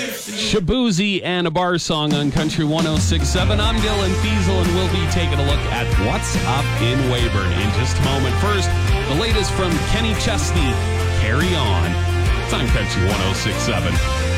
Shabuzi and a bar song on Country 106.7. I'm Dylan Fiesel, and we'll be taking a look at what's up in Weyburn in just a moment. First, the latest from Kenny Chesney, Carry On. It's on Country 106.7.